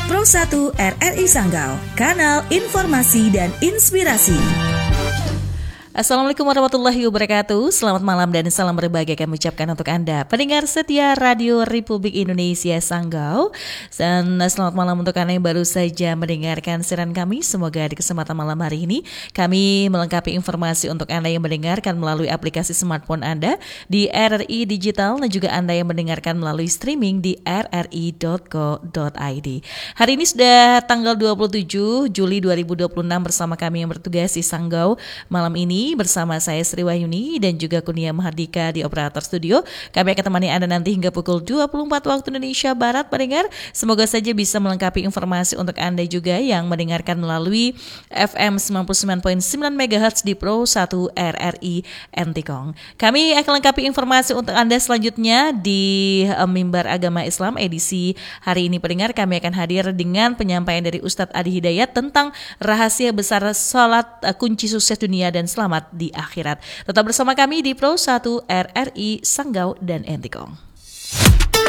Pro 1 RRI Sanggau, kanal informasi dan inspirasi. Assalamualaikum warahmatullahi wabarakatuh. Selamat malam dan salam berbahagia kami ucapkan untuk Anda pendengar setia Radio Republik Indonesia Sanggau. Dan selamat malam untuk Anda yang baru saja mendengarkan siaran kami. Semoga di kesempatan malam hari ini kami melengkapi informasi untuk Anda yang mendengarkan melalui aplikasi smartphone Anda di RRI Digital dan juga Anda yang mendengarkan melalui streaming di rri.co.id. Hari ini sudah tanggal 27 Juli 2026 bersama kami yang bertugas di Sanggau malam ini. Bersama saya Sri Wahyuni dan juga Kurnia Mahardika di operator studio. Kami akan temani Anda nanti hingga pukul 24 waktu Indonesia Barat pendengar. Semoga saja bisa melengkapi informasi untuk Anda juga yang mendengarkan melalui FM 99.9 MHz di Pro 1 RRI Entikong. Kami akan lengkapi informasi untuk Anda selanjutnya di Mimbar Agama Islam edisi hari ini pendengar. Kami akan hadir dengan penyampaian dari Ustadz Adi Hidayat tentang rahasia besar salat kunci sukses dunia dan selamat di akhirat. Tetap bersama kami di Pro 1 RRI Sanggau dan Entikong.